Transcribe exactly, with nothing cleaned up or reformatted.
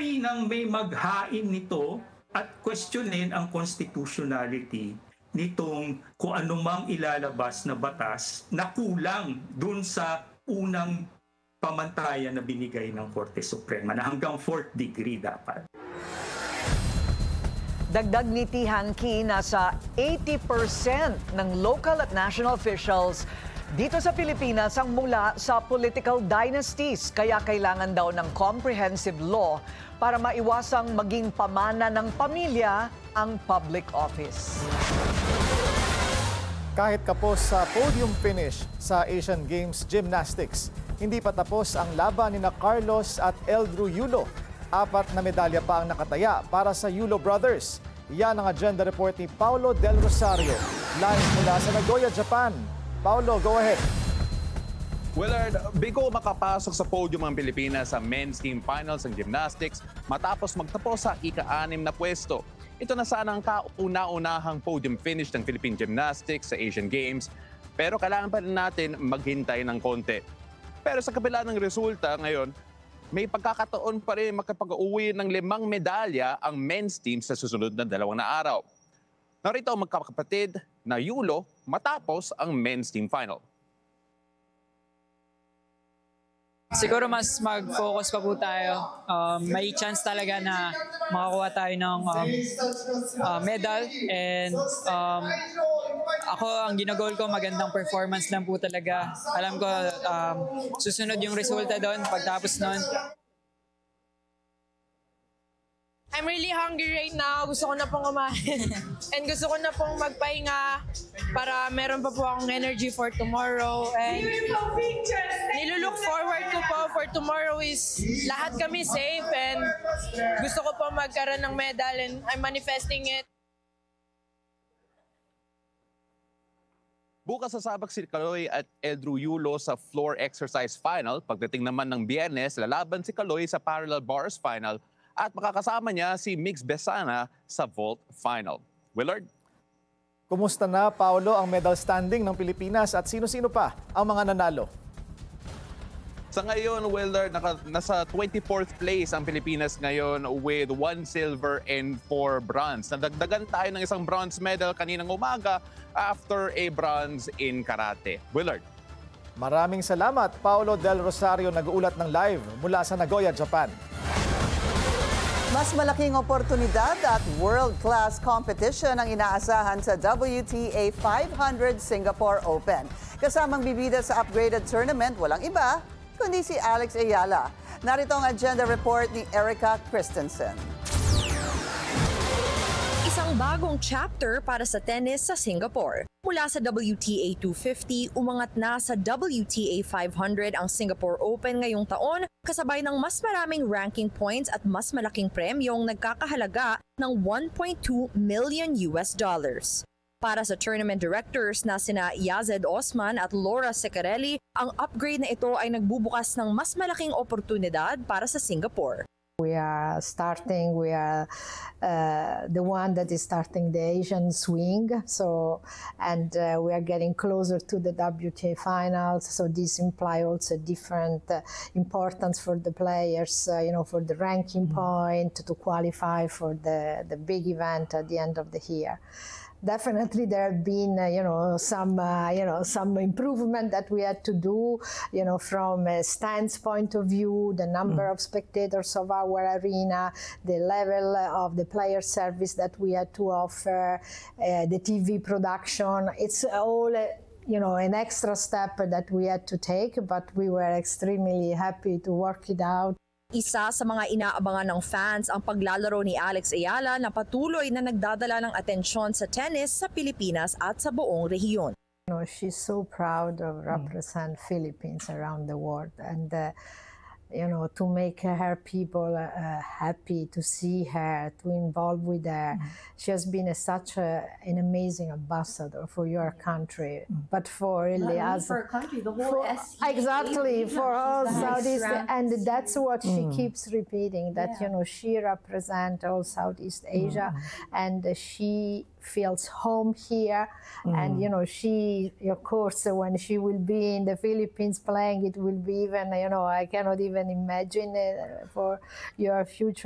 maaari nang may maghain nito at questionin ang constitutionality nitong kung anumang ilalabas na batas na kulang dun sa unang pamantayan na binigay ng Korte Suprema na hanggang fourth degree dapat. Dagdag ni Tihan Key, nasa eighty percent ng local at national officials dito sa Pilipinas ang mula sa political dynasties. Kaya kailangan daw ng comprehensive law para maiwasang maging pamana ng pamilya ang public office. Kahit kapos sa podium finish sa Asian Games Gymnastics, hindi pa tapos ang laban ni na Carlos at Eldrew Yulo. Apat na medalya pa ang nakataya para sa Yulo Brothers. Yan ang agenda report ni Paulo Del Rosario. Live mula sa Nagoya, Japan. Paulo, go ahead. Willard, bigo makapasok sa podium ang Pilipinas sa men's team finals ng gymnastics matapos magtapos sa ika-anim na pwesto. Ito na sana ang kauna-unahang podium finish ng Philippine Gymnastics sa Asian Games, pero kailangan pa rin natin maghintay ng konti. Pero sa kabila ng resulta ngayon, may pagkakataon pa rin makapag-uwi ng limang medalya ang men's team sa susunod na dalawang na araw. Narito ang magkakapatid na Yulo matapos ang men's team final. Siguro mas mag-focus pa po tayo. Um, may chance talaga na makakuha tayo ng um, uh, medal. And um, ako, ang ginagol ko, magandang performance lang po talaga. Alam ko, um, susunod yung resulta doon pagtapos noon. I'm really hungry right now. Gusto ko na pong kumain. And gusto ko na pong magpahinga para meron pa po akong energy for tomorrow. And nilulook forward ko po for tomorrow is lahat kami safe and gusto ko po magkaroon ng medal and I'm manifesting it. Bukas sasabak si Kaloy at Eldrew Yulo sa floor exercise final. Pagdating naman ng Biyernes, lalaban si Kaloy sa parallel bars final at makakasama niya si Mix Besana sa vault final. Willard? Kumusta na, Paulo, ang medal standing ng Pilipinas at sino-sino pa ang mga nanalo? Sa ngayon, Willard, naka, nasa twenty-fourth place ang Pilipinas ngayon with one silver and four bronze. Nadagdagan tayo ng isang bronze medal kaninang umaga after a bronze in karate. Willard? Maraming salamat, Paulo Del Rosario, nag-uulat ng live mula sa Nagoya, Japan. Mas malaking oportunidad at world-class competition ang inaasahan sa W T A five hundred Singapore Open. Kasamang bibida sa upgraded tournament, walang iba, kundi si Alex Ayala. Narito ang agenda report ni Erica Christensen. Isang bagong chapter para sa tennis sa Singapore. Mula sa W T A two fifty, umangat na sa W T A five hundred ang Singapore Open ngayong taon, kasabay ng mas maraming ranking points at mas malaking premyong nagkakahalaga ng one point two million U S dollars. Para sa tournament directors na sina Yazed Osman at Laura Secarelli, ang upgrade na ito ay nagbubukas ng mas malaking oportunidad para sa Singapore. We are starting, we are uh, the one that is starting the Asian swing, so, and uh, we are getting closer to the W T A finals, so this implies also different uh, importance for the players, uh, you know, for the ranking mm-hmm. point, to qualify for the, the big event at the end of the year. Definitely, there have been, uh, you know, some, uh, you know, some improvement that we had to do, you know, from a stands point of view, the number mm. of spectators of our arena, the level of the player service that we had to offer, uh, the T V production. It's all, uh, you know, an extra step that we had to take, but we were extremely happy to work it out. Isa sa mga inaabangan ng fans ang paglalaro ni Alex Ayala na patuloy na nagdadala ng atensyon sa tennis sa Pilipinas at sa buong rehiyon. You know, she's so proud of represent mm. Philippines around the world, and uh, you know, to make her people uh, happy, to see her, to involve with her. Mm. She has been a, such a, an amazing ambassador for your country, mm. but for really Not as for a country, the whole for, S E A. exactly for all Southeast, and that's what mm. she keeps repeating. That yeah. you know, she represents all Southeast Asia, mm. and uh, she feels home here, mm. and you know, she, of course, when she will be in the Philippines playing, it will be even, you know, I cannot even imagine uh, for your future